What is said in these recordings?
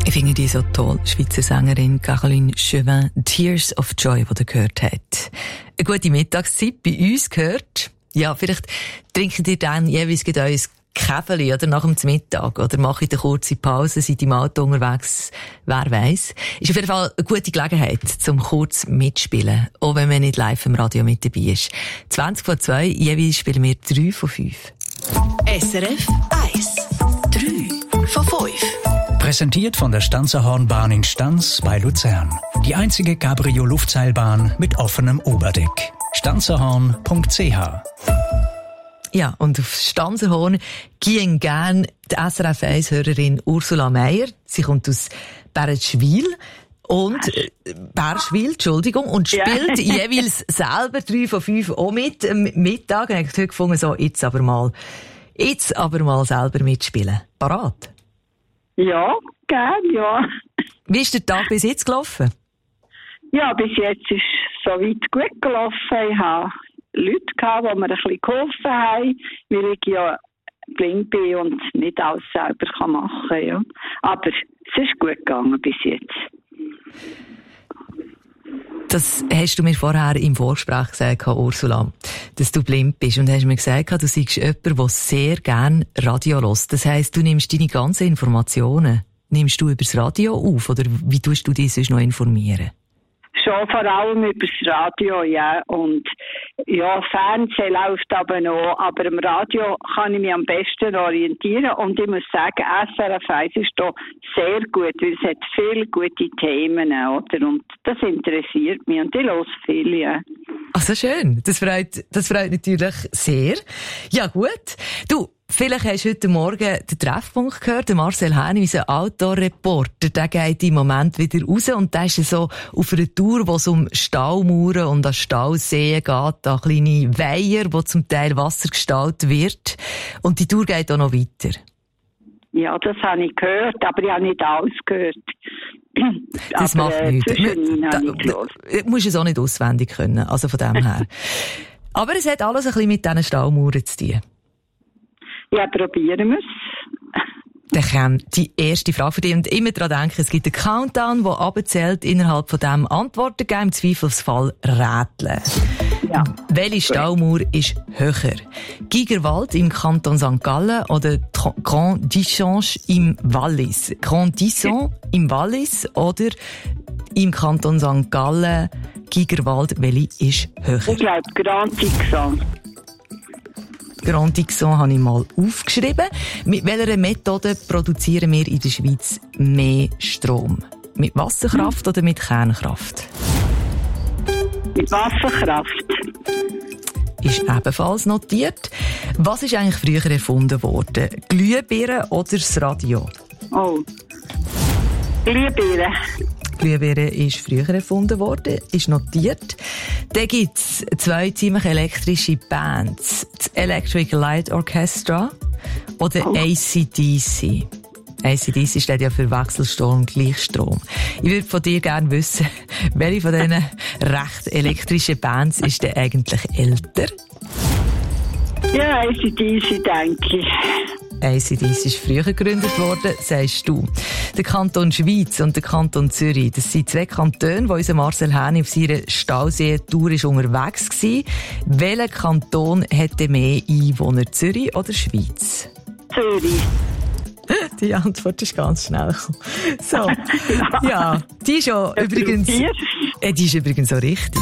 Ich finde die so toll, Schweizer Sängerin Caroline Chauvin, Tears of Joy, die ihr gehört habt. Eine gute Mittagszeit bei uns gehört. Ja, vielleicht trinkt ihr dann jeweils euer Käferli oder nach dem Mittag oder macht eine kurze Pause, seid im Auto unterwegs, wer weiss. Ist auf jeden Fall eine gute Gelegenheit, zum kurz mitspielen, auch wenn man nicht live im Radio mit dabei ist. 20 vor 2, jeweils spielen wir 3 von 5. SRF 1, 3 von 5. Präsentiert von der Stanzerhornbahn in Stanz bei Luzern. Die einzige Cabrio-Luftseilbahn mit offenem Oberdeck. stanzerhorn.ch. Ja, und auf Stanzerhorn gehen gern die SRF 1-Hörerin Ursula Meier. Sie kommt aus Bärschwil und Entschuldigung, und spielt jeweils selber 3 von 5 auch mit am Mittag. Und ich habe heute gefunden, so, jetzt aber mal selber mitspielen. Parat? Ja, gern, ja. Wie ist der Tag bis jetzt gelaufen? Ja, bis jetzt ist es soweit gut gelaufen. Ich habe Leute gehabt, die mir ein bisschen geholfen haben, weil ich ja blind bin und nicht alles selber machen kann. Ja. Aber es ist gut gegangen bis jetzt. Das hast du mir vorher im Vorgespräch gesagt, Ursula, dass du blind bist. Und hast mir gesagt, du seist jemand, der sehr gerne Radio hört. Das heisst, du nimmst deine ganzen Informationen, nimmst du übers Radio auf? Oder wie tust du dich sonst noch informieren? Schon vor allem übers Radio, ja. Und ja, Fernsehen läuft aber noch. Aber im Radio kann ich mich am besten orientieren. Und ich muss sagen, SRF 1 ist da sehr gut, weil es hat viele gute Themen, oder? Und das interessiert mich. Und ich höre viel, ja. Ach, so schön. Das freut natürlich sehr. Ja, gut. Du, vielleicht hast du heute Morgen den Treffpunkt gehört. Der Marcel Häni, unser Outdoor-Reporter, der geht im Moment wieder raus und der ist so auf einer Tour, wo es um Staumauern und an Stauseen geht, da kleine Weiher, wo zum Teil Wasser gestaut wird. Und die Tour geht auch noch weiter. Ja, das habe ich gehört, aber ich habe nicht alles gehört. Das macht nichts. Du musst es auch nicht auswendig können, also von dem her. Aber es hat alles ein bisschen mit diesen Staumauern zu tun. Ja, probieren wir es. Dann kommt die erste Frage für dich. Und immer daran denken, es gibt einen Countdown, der abzählt, innerhalb von dem Antworten geben, im Zweifelsfall rätseln. Ja. Welche Staumauer ist höher? Gigerwald im Kanton St. Gallen oder Grand Dichange im Wallis? Grand Dichange im Wallis oder im Kanton St. Gallen Gigerwald, welche ist höher? Ich glaube, Grand Dichange. Grand Dixon habe ich mal aufgeschrieben. Mit welcher Methode produzieren wir in der Schweiz mehr Strom? Mit Wasserkraft oder mit Kernkraft? Mit Wasserkraft. Ist ebenfalls notiert. Was ist eigentlich früher erfunden worden? Glühbirne oder das Radio? Oh. Glühbirne. Glühbirne ist früher erfunden worden, ist notiert. Dann gibt's 2 ziemlich elektrische Bands. Das Electric Light Orchestra oder AC/DC. AC/DC steht ja für Wechselstrom und Gleichstrom. Ich würde von dir gerne wissen, welche von diesen recht elektrischen Bands ist denn eigentlich älter? Ja, AC/DC, denke ich. AC/DC ist früher gegründet worden, sagst du. Der Kanton Schweiz und der Kanton Zürich, das sind 2 Kantone, wo unser Marcel Häni auf seiner Stausee-Tour unterwegs war. Welcher Kanton hätte mehr Einwohner, Zürich oder Schweiz? Zürich. Die Antwort ist ganz schnell gekommen. So, ja, die ist ja übrigens... die ist übrigens so richtig.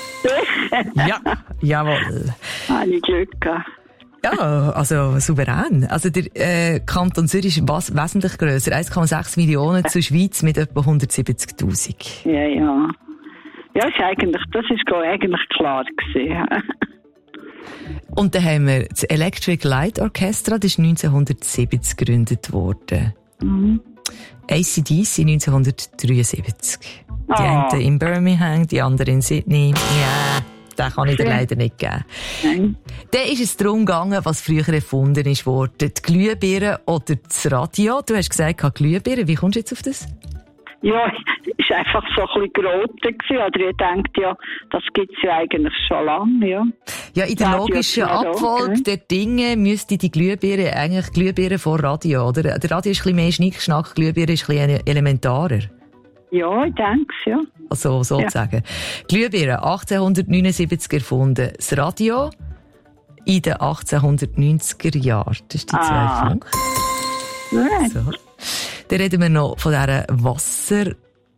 Ja, jawohl. Habe ich Glück gehabt. Ja, also souverän. Also der Kanton Zürich ist wesentlich grösser, 1,6 Millionen zur Schweiz mit etwa 170'000. Ja. Ja, das ist eigentlich klar gewesen. Und dann haben wir das Electric Light Orchestra, das ist 1970 gegründet worden. Mhm. AC/DC 1973. Die einen in Birmingham, die anderen in Sydney. Ja. Den kann ich dir leider nicht geben. Nein. Dann ist es darum gegangen, was früher erfunden ist worden. Die Glühbirne oder das Radio. Du hast gesagt, Glühbirne. Wie kommst du jetzt auf das? Ja, ist einfach so ein bisschen geraten gewesen. Oder ihr denkt, ja, das gibt's ja eigentlich schon lange, ja. Ja, in der logischen Abfolge der Dinge müsste die Glühbirne eigentlich Glühbirne vor Radio, oder? Der Radio ist ein bisschen mehr Schnickschnack, Glühbirne ist ein bisschen elementarer. Ja, ich denke es, ja. Also, sozusagen. Ja. Glühbirne, 1879 erfunden. Das Radio in den 1890er Jahren. Das ist die zwei Funk. Ja. So. Dann reden wir noch von dieser Wasserkraft.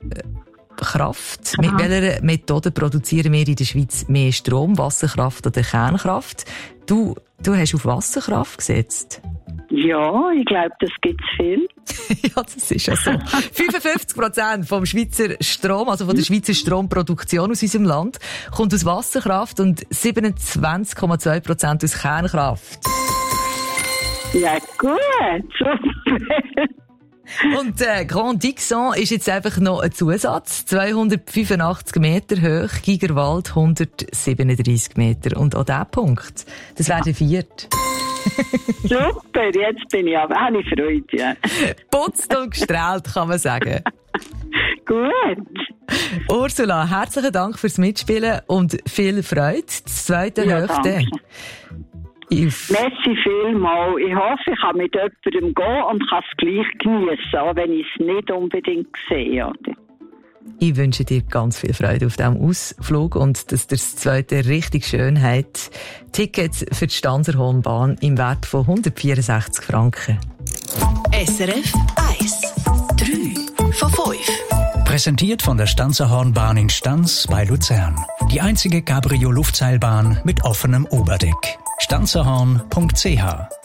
Mit welcher Methode produzieren wir in der Schweiz mehr Strom? Wasserkraft oder Kernkraft? Du hast auf Wasserkraft gesetzt. Ja, ich glaube, das gibt's viel. Ja, das ist ja so. 55% vom Schweizer Strom, also von der Schweizer Stromproduktion aus unserem Land, kommt aus Wasserkraft und 27,2% aus Kernkraft. Ja, gut, super. Und Grand Dixon ist jetzt einfach noch ein Zusatz. 285 Meter hoch, Gigerwald 137 Meter. Und auch dieser Punkt, das wäre der vierte. Super, jetzt bin ich aber auch Freude, ja. Putzt und gestrahlt, kann man sagen. Gut. Ursula, herzlichen Dank fürs Mitspielen und viel Freude. Das zweite Hälfte. Merci vielmals. Ich hoffe, ich kann mit jemandem gehen und kann es gleich geniessen, auch wenn ich es nicht unbedingt sehe. Oder? Ich wünsche dir ganz viel Freude auf diesem Ausflug und dass dir das zweite richtig schön hat. Tickets für die Stanzerhornbahn im Wert von 164 Franken. SRF 1. 3 von 5. Präsentiert von der Stanzerhornbahn in Stans bei Luzern. Die einzige Cabrio-Luftseilbahn mit offenem Oberdeck. stanzerhorn.ch